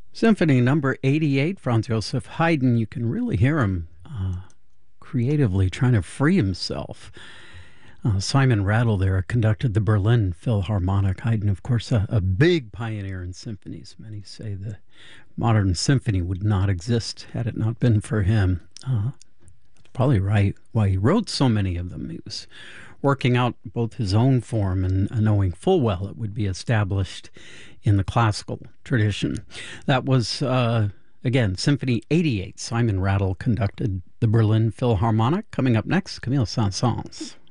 Symphony number 88, Franz Joseph Haydn. You can really hear him creatively trying to free himself. Simon Rattle there conducted the Berlin Philharmonic. Haydn, of course, a big pioneer in symphonies. Many say the modern symphony would not exist had it not been for him. That's probably right why he wrote so many of them. He was working out both his own form and knowing full well it would be established in the classical tradition. That was, again, Symphony 88. Simon Rattle conducted the Berlin Philharmonic. Coming up next, Camille Saint-Saëns.